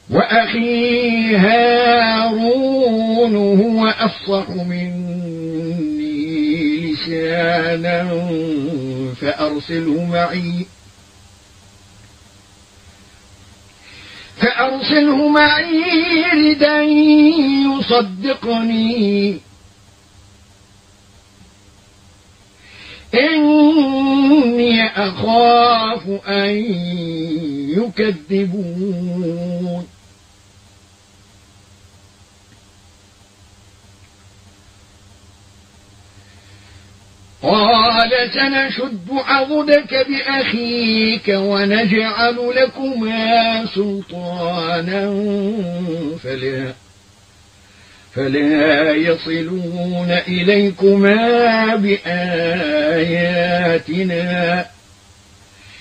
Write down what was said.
وأخي هارون هو أفصح مني لسانا فأرسله معي ردا يصدقني إني أخاف أن يكذبون قال سنشد عضدك بأخيك ونجعل لكما سلطانا فلا يصلون إليكما بآياتنا